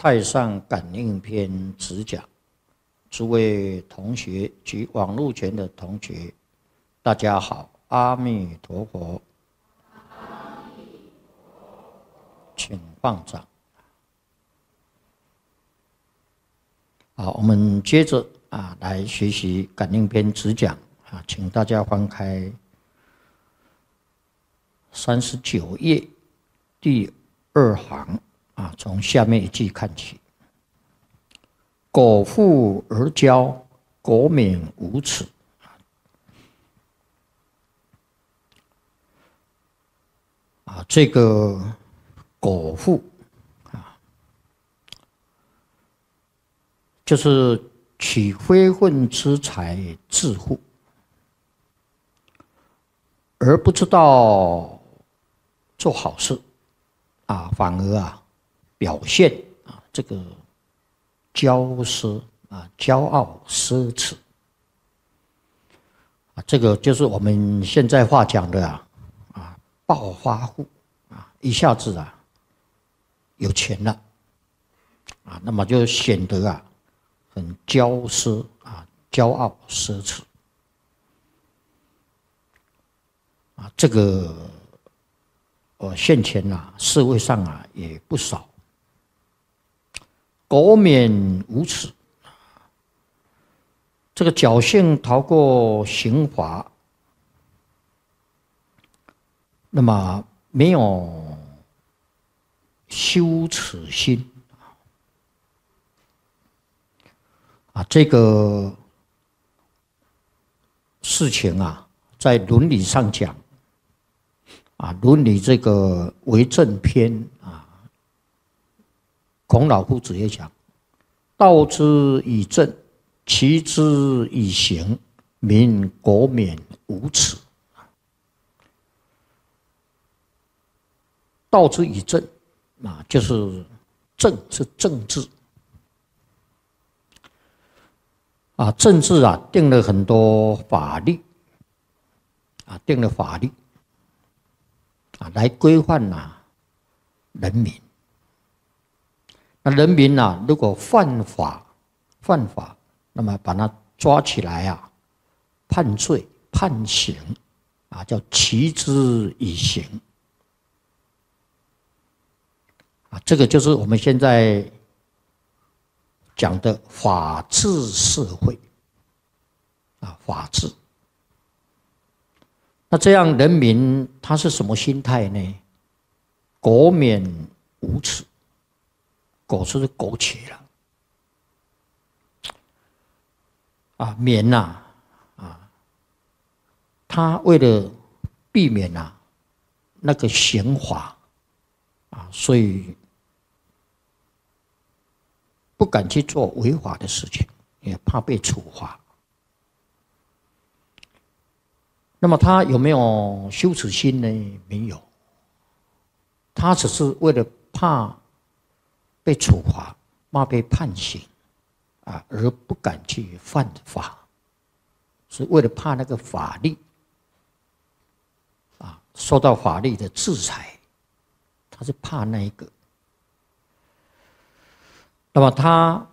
太上感应篇直讲，诸位同学及网络前的同学，大家好，阿弥陀佛，请放掌。好，我们接着来学习感应篇直讲请大家翻开39页第2行从下面一句看起。苟富而骄，苟免无耻。这个苟富就是取非分之财致富，而不知道做好事反而表现这个骄奢骄傲奢侈这个就是我们现在话讲的暴发户一下子有钱了那么就显得很骄奢骄傲奢侈这个现前社会上也不少。苟免无耻，这个侥幸逃过刑罚，那么没有羞耻心这个事情在伦理上讲伦理这个为政篇孔老夫子也讲：道之以政，齐之以刑，民苟免无耻。道之以政就是政是政治政治定了很多法律定了法律来规范人民。那人民如果犯法，那么把他抓起来判罪判刑叫齐之以刑这个就是我们现在讲的法治社会法治。那这样人民他是什么心态呢？苟免无耻，苟是苟且了免他为了避免那个刑罚所以不敢去做违法的事情，也怕被处罚。那么他有没有羞耻心呢？没有，他只是为了怕被处罚，怕被判刑而不敢去犯法，是为了怕那个法律受到法律的制裁，他是怕那一个。那么他